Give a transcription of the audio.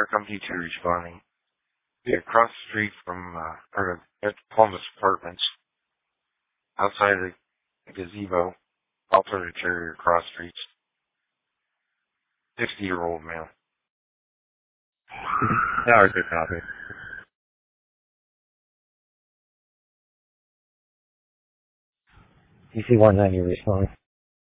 Company 2 responding. Across the street from at Palmas Apartments, outside the gazebo, alternate interior cross streets. 60-year-old male. Alright, good copy. DC 190 responding.